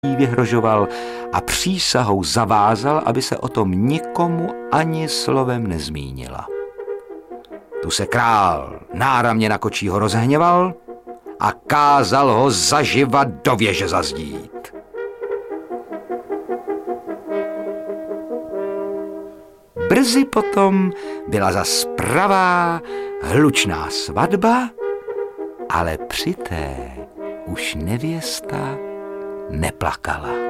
vyhrožoval a přísahou zavázal, aby se o tom nikomu ani slovem nezmínila. Tu se král náramně na kočího rozhněval a kázal ho zaživa do věže zazdít. Brzy potom byla zas pravá hlučná svatba, ale při té už nevěsta neplakala.